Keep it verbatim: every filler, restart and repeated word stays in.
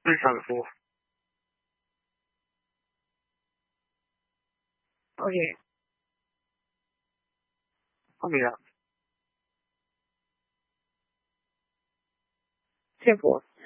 非常多。 OK， OK 啊， 谢佛。